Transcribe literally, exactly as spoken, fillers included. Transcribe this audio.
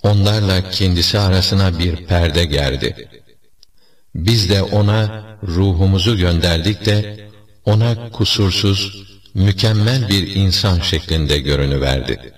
onlarla kendisi arasına bir perde gerdi. Biz de ona ruhumuzu gönderdik de, ona kusursuz, mükemmel bir insan şeklinde görünüverdi.